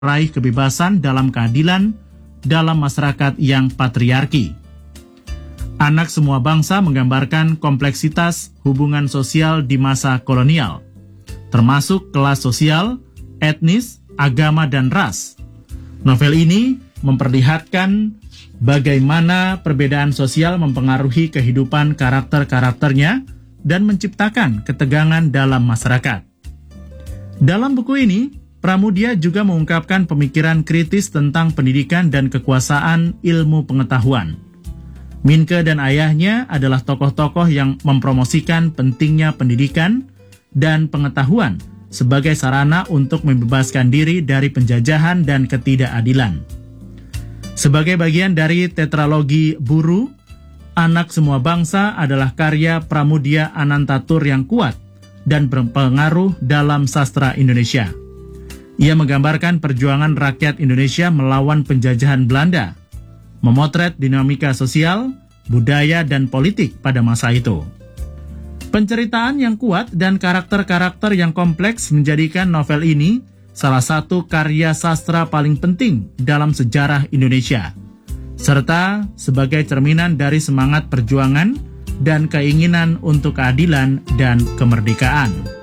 meraih kebebasan dalam keadilan dalam masyarakat yang patriarki. Anak Semua Bangsa menggambarkan kompleksitas hubungan sosial di masa kolonial, termasuk kelas sosial, etnis, agama, dan ras. Novel ini memperlihatkan bagaimana perbedaan sosial mempengaruhi kehidupan karakter-karakternya dan menciptakan ketegangan dalam masyarakat. Dalam buku ini, Pramoedya juga mengungkapkan pemikiran kritis tentang pendidikan dan kekuasaan ilmu pengetahuan. Minke dan ayahnya adalah tokoh-tokoh yang mempromosikan pentingnya pendidikan dan pengetahuan sebagai sarana untuk membebaskan diri dari penjajahan dan ketidakadilan. Sebagai bagian dari tetralogi Buru, Anak Semua Bangsa adalah karya Pramoedya Anantatur yang kuat dan berpengaruh dalam sastra Indonesia. Ia menggambarkan perjuangan rakyat Indonesia melawan penjajahan Belanda, memotret dinamika sosial, budaya, dan politik pada masa itu. Penceritaan yang kuat dan karakter-karakter yang kompleks menjadikan novel ini salah satu karya sastra paling penting dalam sejarah Indonesia, serta sebagai cerminan dari semangat perjuangan dan keinginan untuk keadilan dan kemerdekaan.